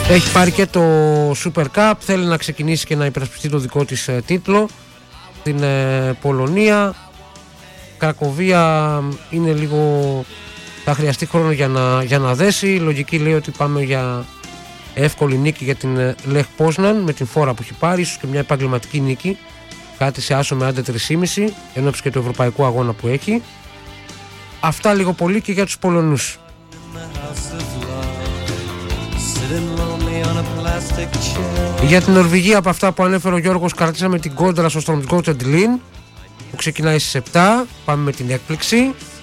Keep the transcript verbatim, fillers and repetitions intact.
Έχει πάρει και το Super Cup, θέλει να ξεκινήσει και να υπερασπιστεί το δικό της ε, τίτλο στην ε, Πολωνία. Κρακοβία είναι λίγο, θα χρειαστεί χρόνο για να, για να δέσει. Η λογική λέει ότι πάμε για εύκολη νίκη για την Λεχ Πόσναν με την φόρα που έχει πάρει, ίσως και μια επαγγελματική νίκη, κάτι σε άσο με άντε τρία κόμμα πέντε ενώπιση και του ευρωπαϊκού αγώνα που έχει. Αυτά λίγο πολύ και για τους Πολωνούς. Για την Νορβηγία, από αυτά που ανέφερε ο Γιώργος, κρατήσαμε την κόντρα στο Stormsgoten Lyn που ξεκινάει στις επτά. Πάμε με την έκπληξη.